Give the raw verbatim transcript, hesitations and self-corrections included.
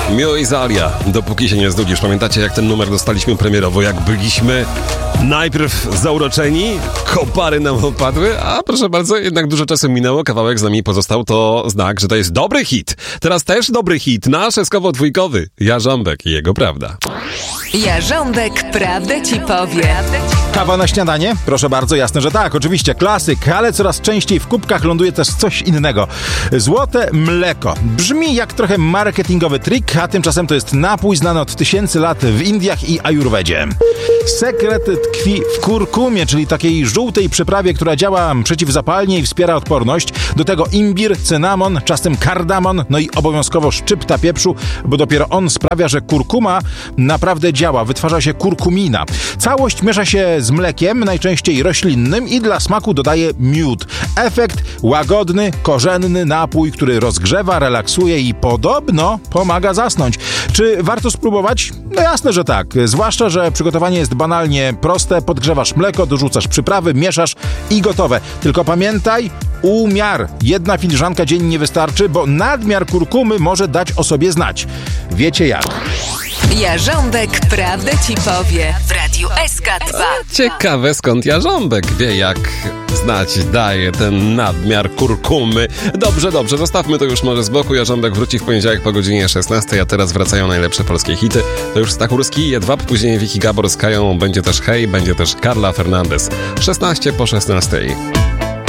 Mio i Zalia, dopóki się nie znudzisz. Pamiętacie, jak ten numer dostaliśmy premierowo, jak byliśmy najpierw zauroczeni, kopary nam opadły, a proszę bardzo, jednak dużo czasu minęło, kawałek z nami pozostał, to znak, że to jest dobry hit. Teraz też dobry hit, nasz eskowo-dwójkowy, Jarząbek i jego prawda. Jarząbek prawdę ci powie. Kawa na śniadanie? Proszę bardzo, jasne, że tak, oczywiście, klasyk, ale coraz częściej w kubkach ląduje też coś innego. Złote mleko. Brzmi jak trochę marketingowy trik, a tymczasem to jest napój znany od tysięcy lat w Indiach i ajurwedzie. Sekret tkwi w kurkumie, czyli takiej żółtej przyprawie, która działa przeciwzapalnie i wspiera odporność. Do tego imbir, cynamon, czasem kardamon, no i obowiązkowo szczypta pieprzu, bo dopiero on sprawia, że kurkuma naprawdę działa, wytwarza się kurkumina. Całość miesza się z mlekiem, najczęściej roślinnym, i dla smaku dodaje miód. Efekt łagodny, korzenny napój, który rozgrzewa, relaksuje i podobno pomaga zasnąć. Czy warto spróbować? No jasne, że tak. Zwłaszcza, że przygotowanie jest banalnie proste. Podgrzewasz mleko, dorzucasz przyprawy, mieszasz i gotowe. Tylko pamiętaj, umiar. Jedna filiżanka dziennie wystarczy, bo nadmiar kurkumy może dać o sobie znać. Wiecie jak. Jarząbek prawdę ci powie w Radiu S K dwa. Ciekawe, skąd Jarząbek wie, jak znać daje ten nadmiar kurkumy. Dobrze, dobrze, zostawmy to już może z boku. Jarząbek wróci w poniedziałek po godzinie szesnastej, a teraz wracają najlepsze polskie hity. To już Stachurski i Jedwab, później Wiki Gabor z Kają, będzie też Hej, będzie też Carla Fernandez. szesnaście po szesnastej.